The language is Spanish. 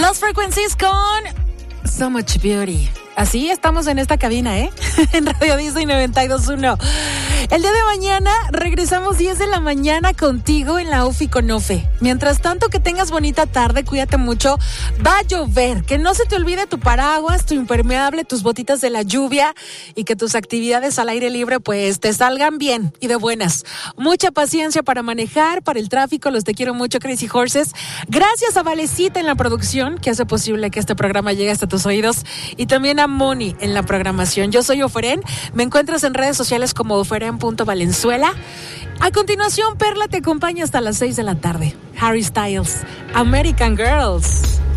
Lost Frequencies con So Much Beauty. Así estamos en esta cabina, en Radio Disney 92.1. El día de mañana regresamos 10 de la mañana contigo en la UFI con Ofe. Mientras tanto, que tengas bonita tarde, cuídate mucho. Va a llover, que no se te olvide tu paraguas, tu impermeable, tus botitas de la lluvia y que tus actividades al aire libre pues te salgan bien y de buenas. Mucha paciencia para manejar, para el tráfico. Los te quiero mucho, Crazy Horses. Gracias a Valecita en la producción, que hace posible que este programa llegue hasta tus oídos, y también a Moni en la programación. Yo soy Oferen. Me encuentras en redes sociales como oferen.valenzuela. A continuación, Perla te acompaña hasta las 6 de la tarde. Harry Styles, American Girls.